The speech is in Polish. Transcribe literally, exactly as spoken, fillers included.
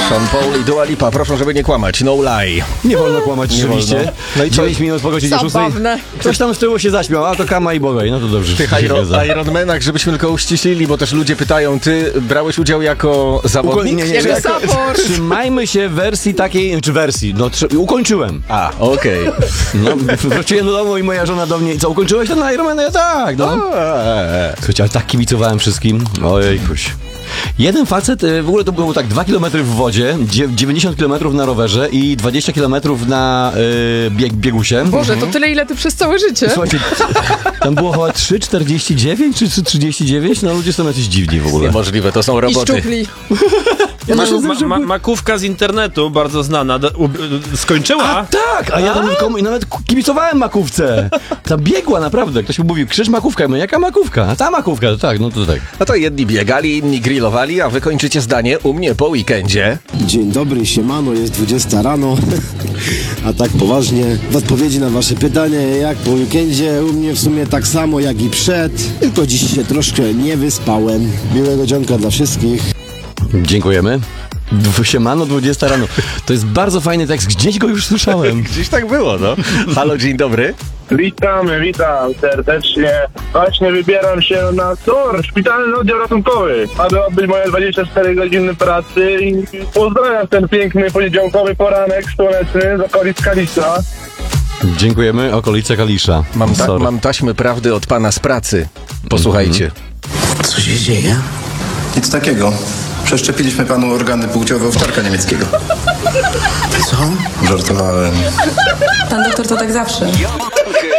Sean Paul i Dua Lipa, proszę, żeby nie kłamać, no lie. Nie wolno kłamać, Nie rzeczywiście. wolno. No i co? dziewięć minut po godzinie szóstej. Zabawne. Ktoś tam z tyłu się zaśmiał, a to Kama i Bogaj, no to dobrze. W tych się Iron, zgadza. Ironmanach, żebyśmy tylko uściślili, bo też ludzie pytają, ty brałeś udział jako zawodnik? Uko- nie, nie, Jako jako- support. Trzymajmy się wersji takiej, czy wersji, no tr- ukończyłem. A, okej. No, wróciłem do domu i moja żona do mnie, i co, ukończyłeś ten Ironman? Ja tak, no. Słuchajcie, ale tak kibicowałem wszystkim. Ojejkuś. Jeden facet, y, w ogóle to było tak, dwa kilometry w wodzie, dzie- dziewięćdziesiąt kilometrów na rowerze i dwadzieścia kilometrów na y, bieg, biegusie. Boże, to tyle, ile ty przez całe życie. Słuchajcie, tam było chyba trzy czterdzieści dziewięć czy trzy trzydzieści dziewięć, no ludzie są jacyś dziwni w ogóle. Niemożliwe, to są I roboty. szczupli. Ja Ma, myślę, ma, że- ma, makówka z internetu, bardzo znana, do, u, skończyła. A tak, a ja tam komu, i nawet kibicowałem makówce. Ta biegła naprawdę. Ktoś mi mówił, krzyż makówka. Ja mówię, jaka makówka? A ta makówka, to tak, no to tak. No to jedni biegali, inni grillowali, a wy kończycie zdanie u mnie po weekendzie. Dzień dobry, siemano, jest dwudziesta rano, a tak poważnie, w odpowiedzi na wasze pytanie, jak po weekendzie, u mnie w sumie tak samo jak i przed, tylko dziś się troszkę nie wyspałem. Miłego dzionka dla wszystkich. Dziękujemy. Dwu- Siemano, dwudziesta rano. To jest bardzo fajny tekst, gdzieś go już słyszałem. Gdzieś tak było, no. Halo, dzień dobry. Witamy, witam serdecznie. Właśnie wybieram się na SOR, szpitalny oddział ratunkowy, aby odbyć moje dwadzieścia cztery godziny pracy i pozdrawiam ten piękny poniedziałkowy poranek słoneczny z okolic Kalisza. Dziękujemy, okolice Kalisza. Mam, ta, Sorry. mam taśmy prawdy od pana z pracy. Posłuchajcie. Co się dzieje? Nic takiego. Przeszczepiliśmy panu organy płciowe owczarka niemieckiego. Co? Żartowałem. Pan doktor to tak zawsze.